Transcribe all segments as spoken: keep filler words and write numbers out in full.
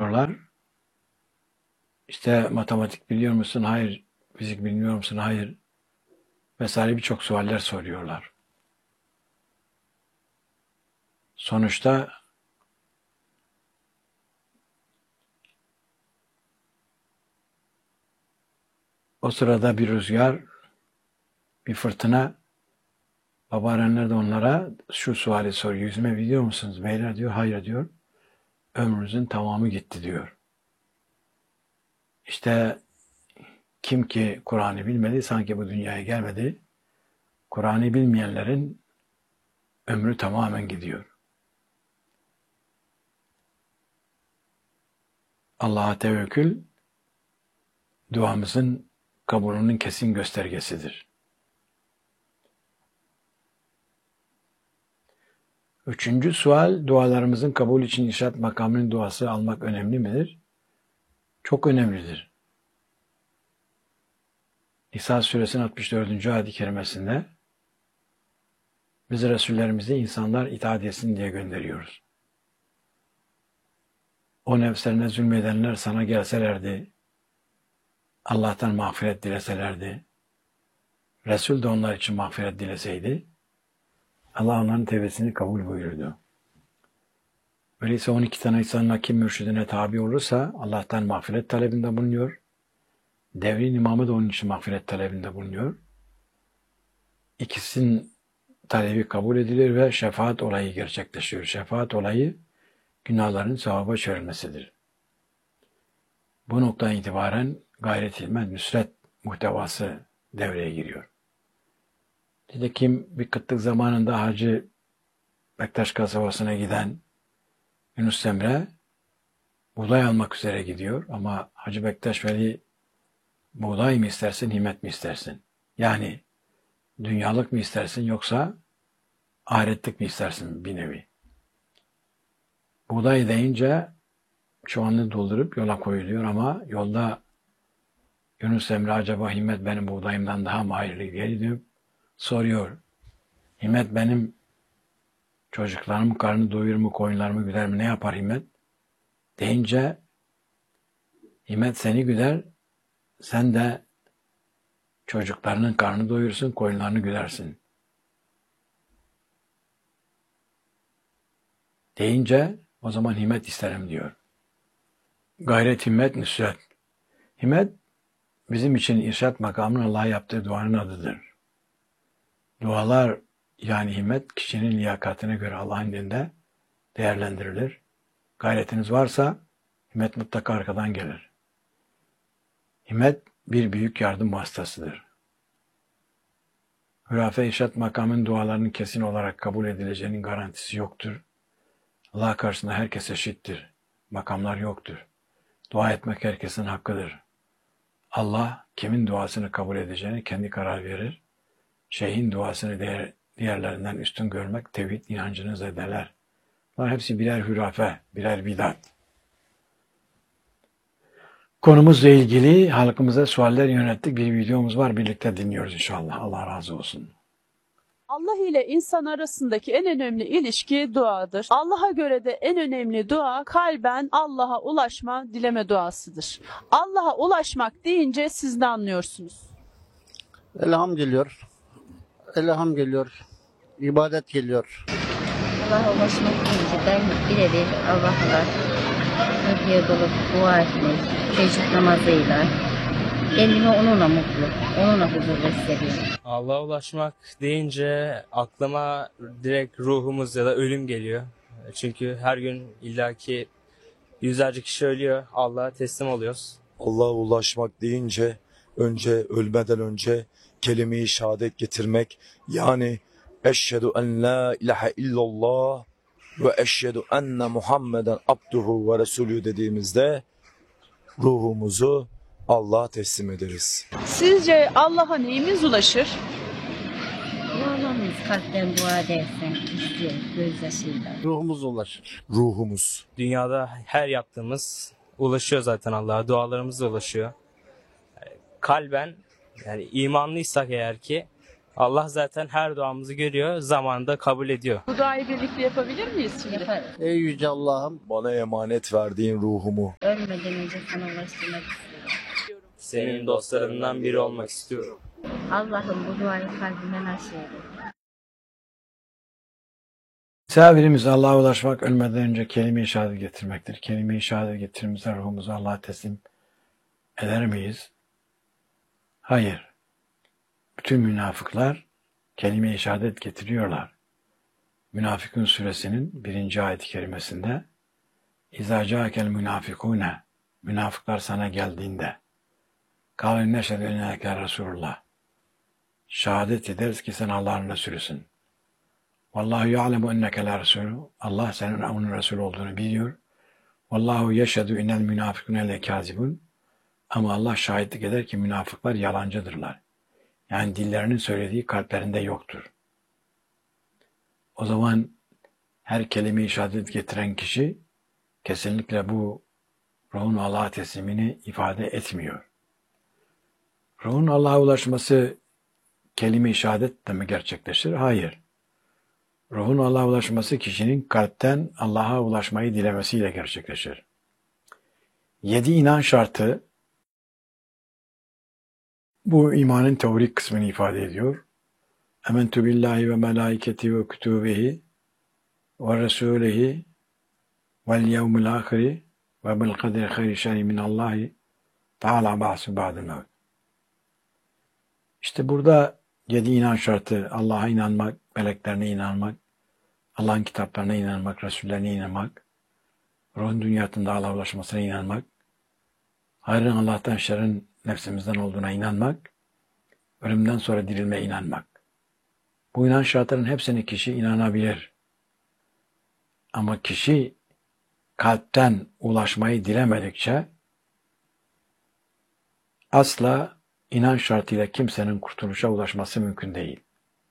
soruyorlar. İşte matematik biliyor musun? Hayır. Fizik bilmiyor musun? Hayır. Vesaire birçok sualler soruyorlar. Sonuçta o sırada bir rüzgar, bir fırtına, babaannenler de onlara şu suali soruyor. Yüzme biliyor musunuz? Beyler diyor. Hayır diyor. Ömrünüzün tamamı gitti diyor. İşte kim ki Kur'an'ı bilmedi, sanki bu dünyaya gelmedi. Kur'an'ı bilmeyenlerin ömrü tamamen gidiyor. Allah'a tevekkül, duamızın kabulünün kesin göstergesidir. Üçüncü sual, dualarımızın kabul için irşad makamının duası almak önemli midir? Çok önemlidir. Nisa suresinin altmış dördüncü ayet-i kerimesinde biz Resullerimizi insanlar itaat etsin diye gönderiyoruz. O nefslerine zulmedenler sana gelselerdi, Allah'tan mağfiret dileselerdi, Resul de onlar için mağfiret dileseydi, Allah onların tevbesini kabul buyurdu. Öyleyse on iki tane insanın hakim mürşidine tabi olursa Allah'tan mağfiret talebinde bulunuyor. Devrin imamı da onun için mağfiret talebinde bulunuyor. İkisinin talebi kabul edilir ve şefaat olayı gerçekleşiyor. Şefaat olayı günahların sevaba çevrilmesidir. Bu noktadan itibaren gayret ilme, nüsret muhtevası devreye giriyor. Nitekim bir kıtlık zamanında Hacı Bektaş kasabasına giden Yunus Emre buğday almak üzere gidiyor ama Hacı Bektaş Veli buğday mı istersin, himmet mi istersin? Yani dünyalık mı istersin yoksa ahiretlik mi istersin bir nevi? Buğday deyince çuvalını doldurup yola koyuluyor ama yolda Yunus Emre acaba himmet benim buğdayımdan daha mı hayırlı diye gidiyor, soruyor. Himmet benim çocuklarımın karnını doyurur mu, koyunlarımı güder mi, ne yapar himmet? Deyince himmet seni güder, sen de çocuklarının karnını doyursun, koyunlarını güdersin. Deyince o zaman himmet isterim diyor. Gayret, himmet, nüsret. Himmet bizim için irşad makamının Allah'a yaptığı duanın adıdır. Dualar yani himmet kişinin liyakatine göre Allah'ın dinde değerlendirilir. Gayretiniz varsa himmet mutlaka arkadan gelir. Himmet bir büyük yardım vasıtasıdır. Hürafe irşad makamının dualarının kesin olarak kabul edileceğinin garantisi yoktur. Allah karşısında herkes eşittir. Makamlar yoktur. Dua etmek herkesin hakkıdır. Allah kimin duasını kabul edeceğini kendi karar verir. Şeyhin duasını diğer, diğerlerinden üstün görmek tevhid inancını zedeler. Bunlar hepsi birer hürafe, birer bidat. Konumuzla ilgili halkımıza sualler yönelttik. Bir videomuz var. Birlikte dinliyoruz inşallah. Allah razı olsun. Allah ile insan arasındaki en önemli ilişki duadır. Allah'a göre de en önemli dua kalben Allah'a ulaşma, dileme duasıdır. Allah'a ulaşmak deyince siz ne anlıyorsunuz? Elham geliyor. Elham geliyor. İbadet geliyor. Allah'a ulaşmak deyince ben birebir Allah'la ödüye dolup dua etmek, tecrüt namazıyla, kendimi onunla mutlu, onunla huzurlu hissediyorum. Allah'a ulaşmak deyince aklıma direkt ruhumuz ya da ölüm geliyor. Çünkü her gün illaki yüzlerce kişi ölüyor, Allah'a teslim oluyoruz. Allah'a ulaşmak deyince önce ölmeden önce kelime-i şehadet getirmek, yani eşhedü en la ilahe illallah ve eşhedü enne Muhammeden abduhu ve resulü dediğimizde ruhumuzu Allah'a teslim ederiz. Sizce Allah'a neyimiz ulaşır? Dualarımız kalpten dua edersen, istiyor gözyaşıyla. Ruhumuz ulaşır. Ruhumuz. Dünyada her yaptığımız ulaşıyor zaten Allah'a, dualarımız da ulaşıyor. Kalben, yani imanlıysak eğer ki Allah zaten her duamızı görüyor, zamanında kabul ediyor. Bu duayı birlikte yapabilir miyiz şimdi? Yaparız. Ey Yüce Allah'ım, Bana emanet verdiğin ruhumu Ölmeden önce sana ulaştırmak istiyorum. Senin dostlarından biri olmak istiyorum. Allah'ım bu duayı kalbimden aşağıya. Misafirimiz Allah'a ulaşmak ölmeden önce kelime-i şehadet getirmektir. Kelime-i şehadet getirdiğimizde ruhumuzu Allah'a teslim eder miyiz? Hayır. Bütün münafıklar kelime-i şehadet getiriyorlar. Münafıkun suresinin birinci ayet-i kerimesinde İzâ câkel münafıkûne, münafıklar sana geldiğinde kâlin neşhedü enneke Resulullah, şehadet ederiz ki sen Allah'ın Resulüsün. Vallahu ya'lemu enneke la Resulü, Allah senin onun Resul olduğunu biliyor. Vallahu yeşhedü innel münafıkûne lekâzibun, ama Allah şahitlik eder ki münafıklar yalancıdırlar. Yani dillerinin söylediği kalplerinde yoktur. O zaman her kelime-i şehadet getiren kişi kesinlikle bu ruhun Allah'a teslimini ifade etmiyor. Ruhun Allah'a ulaşması kelime-i şehadetle mi gerçekleşir? Hayır. Ruhun Allah'a ulaşması kişinin kalpten Allah'a ulaşmayı dilemesiyle gerçekleşir. Yedi inan şartı bu imanın teorik kısmını ifade ediyor. Ementu billahi ve melaiketi ve kütübehi ve resulihi vel yevmil ahiri ve bil kadri hayri şerri minallahi ta'ala ba'su ba'dil mevt. İşte burada yedi inan şartı: Allah'a inanmak, meleklerine inanmak, Allah'ın kitaplarına inanmak, Resullerine inanmak, ruhun dünyasında Allah'a ulaşmasına inanmak, hayrın Allah'tan, şerrin nefsimizden olduğuna inanmak, ölümden sonra dirilmeye inanmak. Bu inan şartlarının hepsine kişi inanabilir. Ama kişi kalpten ulaşmayı dilemedikçe asla inan şartıyla kimsenin kurtuluşa ulaşması mümkün değil.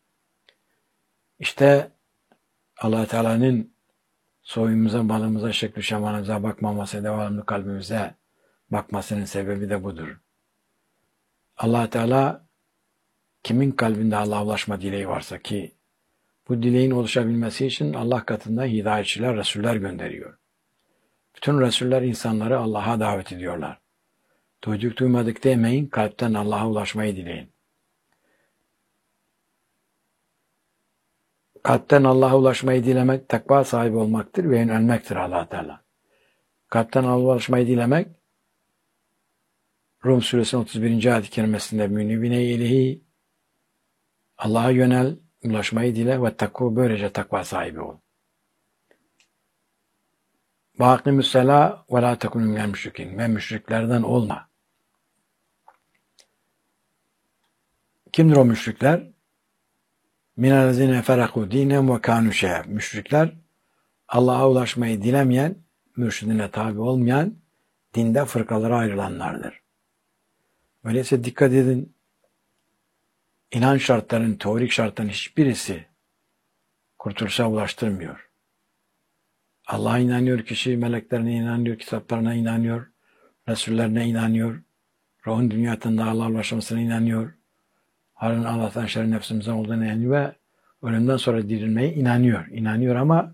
İşte Allah Teala'nın soyumuza, malımıza, şekli şemalimize bakmaması, devamlı kalbimize bakmasının sebebi de budur. Allah Teala kimin kalbinde Allah'a ulaşma dileği varsa, ki bu dileğin oluşabilmesi için Allah katında hidayetçiler, Resuller gönderiyor. Bütün Resuller insanları Allah'a davet ediyorlar. Duyduk duymadık demeyin, kalpten Allah'a ulaşmayı dileyin. Kalpten Allah'a ulaşmayı dilemek, takva sahibi olmaktır ve yönelmektir Allah Teala. Kalpten Allah'a ulaşmayı dilemek, Rum suresinin otuz birinci ayet-i kerimesinde münibine ilahi, Allah'a yönel, ulaşmayı dile ve takva, böylece takva sahibi ol. Vâkimü's selâ ve lâ tekûnû minel müşrikîn, ve müşriklerden olma. Kimdir o müşrikler? Minellezîne ferakû dînem ve kânû şey'e. Müşrikler, Allah'a ulaşmayı dilemeyen, mürşidine tabi olmayan, dinde fırkalara ayrılanlardır. Öyleyse dikkat edin, inan şartlarının, teorik şartların hiçbirisi kurtuluşa ulaştırmıyor. Allah'a inanıyor kişi, meleklerine inanıyor, kitaplarına inanıyor, Resullerine inanıyor, ruhun dünyasında Allah'a ulaşmasına inanıyor, harın Allah'tan, şerrin nefsimizden olduğuna inanıyor ve ölümden sonra dirilmeye inanıyor. İnanıyor ama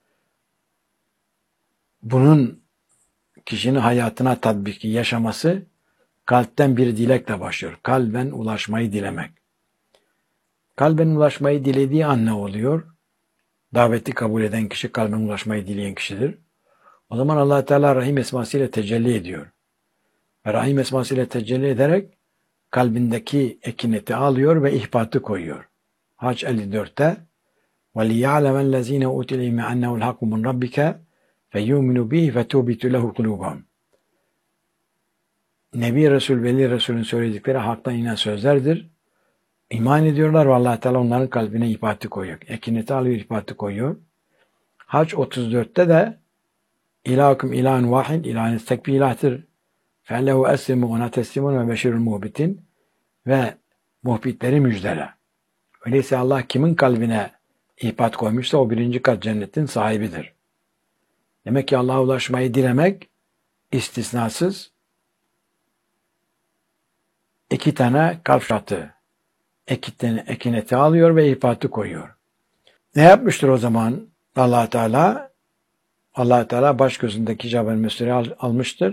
bunun kişinin hayatına tatbiki, yaşaması kalpten bir dilekle başlıyor. Kalben ulaşmayı dilemek. Kalben ulaşmayı dilediği an ne oluyor? Daveti kabul eden kişi kalben ulaşmayı dileyen kişidir. O zaman Allah Teala Rahim esmasıyla tecelli ediyor. Ve Rahim esmasıyla tecelli ederek kalbindeki ekineti alıyor ve ihbatı koyuyor. Hac elli dörtte وَلِيَعْلَمَ الَّذ۪ينَ اُوتِ الْاِلْمَ اَنَّهُ الْحَقُّ مِنْ رَبِّكَ فَيُؤْمِنُ بِهِ فَتُوبِتُ لَهُ قُلُوبًا. Nebi Resul, Veli Resul'ün söyledikleri haktan inen sözlerdir. İman ediyorlar ve Allah Teala onların kalbine ihbatı koyuyor. Ekineti alıyor, ihbatı koyuyor. Hac otuz dörtte de İlahukum ilahun vahid, ilahınız tek bir ilahtır. فَاَلَّهُ اَسْلِمُ ona teslimun ve beşirul muhbitin, ve muhbitleri müjdele. Öyleyse Allah kimin kalbine ihbat koymuşsa o birinci kat cennetin sahibidir. Demek ki Allah'a ulaşmayı dilemek istisnasız iki tane kalp şartı ekitini, ekineti alıyor ve ifatı koyuyor. Ne yapmıştır o zaman Allah Teala? Allah Teala baş gözündeki Cabel Müsir'i al, almıştır.